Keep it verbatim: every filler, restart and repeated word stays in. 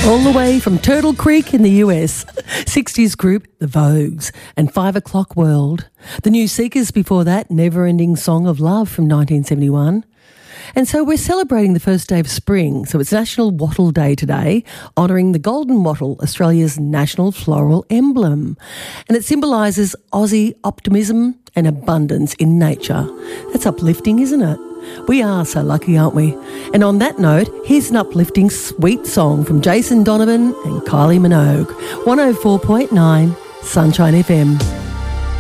All the way from Turtle Creek in the U S, sixties group The Vogues and Five O'Clock World. The New Seekers before that, Never Ending Song of Love from nineteen seventy-one. And so we're celebrating the first day of spring, so it's National Wattle Day today, honouring the golden wattle, Australia's national floral emblem. And it symbolises Aussie optimism and abundance in nature. That's uplifting, isn't it? We are so lucky, aren't we? And on that note, here's an uplifting sweet song from Jason Donovan and Kylie Minogue. one oh four point nine Sunshine F M.